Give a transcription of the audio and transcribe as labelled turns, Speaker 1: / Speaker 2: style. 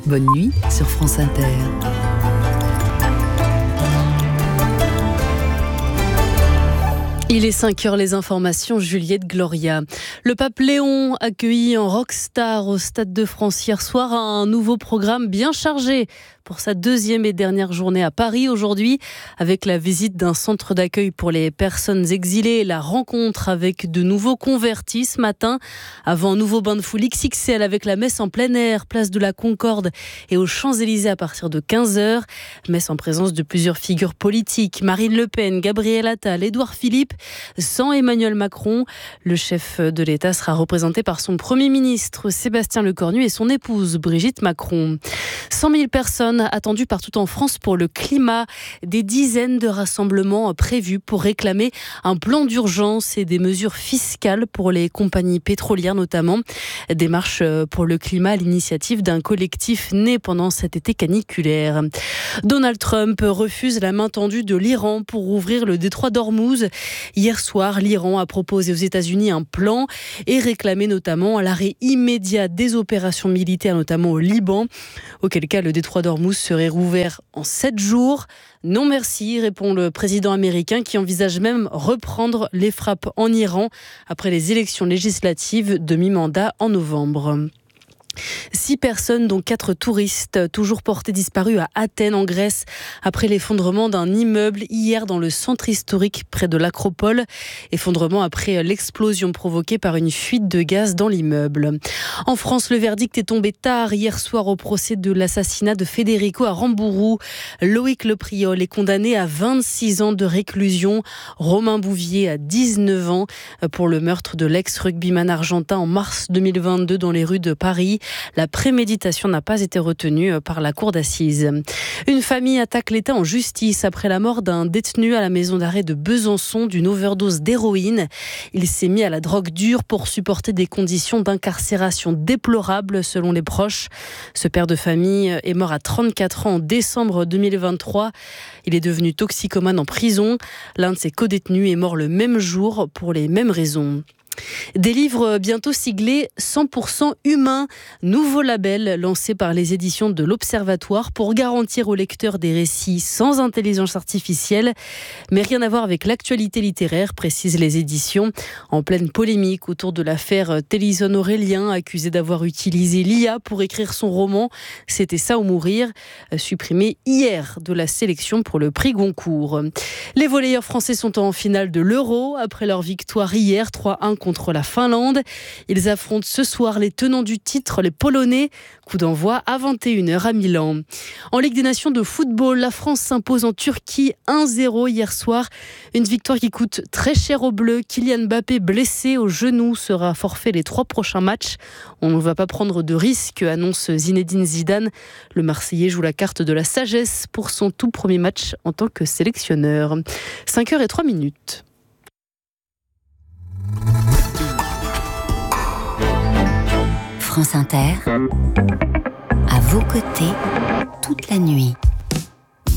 Speaker 1: Bonne nuit sur France Inter. Il est 5h, les informations, Juliette Gloria. Le pape Léon, accueilli en rockstar au Stade de France hier soir, a un nouveau programme bien chargé pour sa deuxième et dernière journée à Paris aujourd'hui, avec la visite d'un centre d'accueil pour les personnes exilées et la rencontre avec de nouveaux convertis ce matin, avant un nouveau bain de foule XXL avec la messe en plein air, place de la Concorde et aux Champs-Élysées à partir de 15h. Messe en présence de plusieurs figures politiques, Marine Le Pen, Gabriel Attal, Édouard Philippe. Sans Emmanuel Macron, le chef de l'État sera représenté par son Premier ministre Sébastien Lecornu et son épouse Brigitte Macron. 100 000 personnes attendues partout en France pour le climat. Des dizaines de rassemblements prévus pour réclamer un plan d'urgence et des mesures fiscales pour les compagnies pétrolières notamment. Des marches pour le climat à l'initiative d'un collectif né pendant cet été caniculaire. Donald Trump refuse la main tendue de l'Iran pour ouvrir le détroit d'Ormuz. Hier soir, l'Iran a proposé aux États-Unis un plan et réclamé notamment l'arrêt immédiat des opérations militaires, notamment au Liban, auquel cas le détroit d'Ormuz serait rouvert en 7 jours. Non merci, répond le président américain qui envisage même reprendre les frappes en Iran après les élections législatives de mi-mandat en novembre. 6 personnes, dont 4 touristes, toujours portés disparus à Athènes, en Grèce, après l'effondrement d'un immeuble hier dans le centre historique près de l'Acropole. Effondrement après l'explosion provoquée par une fuite de gaz dans l'immeuble. En France, le verdict est tombé tard hier soir au procès de l'assassinat de Federico à Rambourou. Loïc Lepriol est condamné à 26 ans de réclusion. Romain Bouvier à 19 ans pour le meurtre de l'ex-rugbyman argentin en mars 2022 dans les rues de Paris. La préméditation n'a pas été retenue par la cour d'assises. Une famille attaque l'État en justice après la mort d'un détenu à la maison d'arrêt de Besançon d'une overdose d'héroïne. Il s'est mis à la drogue dure pour supporter des conditions d'incarcération déplorables selon les proches. Ce père de famille est mort à 34 ans en décembre 2023. Il est devenu toxicomane en prison. L'un de ses codétenus est mort le même jour pour les mêmes raisons. Des livres bientôt siglés 100% humains, nouveau label lancé par les éditions de l'Observatoire pour garantir aux lecteurs des récits sans intelligence artificielle, mais rien à voir avec l'actualité littéraire, précisent les éditions. En pleine polémique autour de l'affaire Télisone-Aurélien, accusé d'avoir utilisé l'IA pour écrire son roman C'était ça ou mourir, supprimé hier de la sélection pour le prix Goncourt. Les volleyeurs français sont en finale de l'Euro après leur victoire hier 3-1 contre la Finlande. Ils affrontent ce soir les tenants du titre, les Polonais. Coup d'envoi à 21h à Milan. En Ligue des Nations de football, la France s'impose en Turquie 1-0 hier soir. Une victoire qui coûte très cher aux Bleus. Kylian Mbappé, blessé au genou, sera forfait les 3 prochains matchs. On ne va pas prendre de risques, annonce Zinedine Zidane. Le Marseillais joue la carte de la sagesse pour son tout premier match en tant que sélectionneur. 5h03.
Speaker 2: France Inter, à vos côtés, toute la nuit.